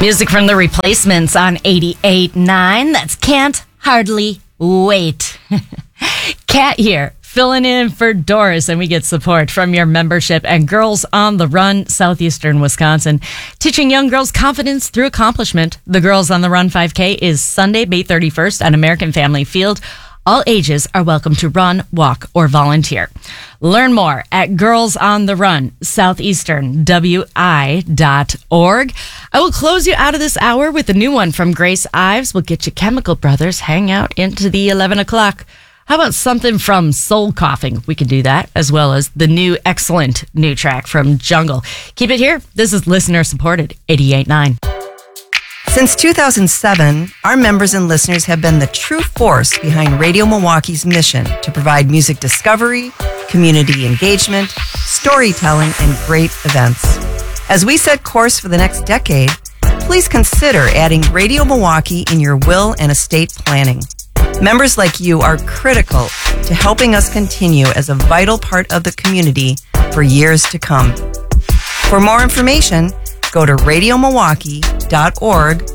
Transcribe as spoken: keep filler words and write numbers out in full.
Music from The Replacements on eighty-eight point nine. That's Can't Hardly Wait. Kat here, filling in for Doris, and we get support from your membership and Girls on the Run, Southeastern Wisconsin, teaching young girls confidence through accomplishment. The Girls on the Run five K is Sunday, May thirty-first at American Family Field. All ages are welcome to run, walk, or volunteer. Learn more at Girls on the Run, Southeastern W I dot org. I will close you out of this hour with a new one from Grace Ives. We'll get you Chemical Brothers, hang out into the eleven o'clock. How about something from Soul Coughing? We can do that, as well as the new, excellent new track from Jungle. Keep it here. This is listener-supported eighty-eight point nine. Since two thousand seven, our members and listeners have been the true force behind Radio Milwaukee's mission to provide music discovery, community engagement, storytelling, and great events. As we set course for the next decade, please consider adding Radio Milwaukee in your will and estate planning. Members like you are critical to helping us continue as a vital part of the community for years to come. For more information, go to radio milwaukee dot org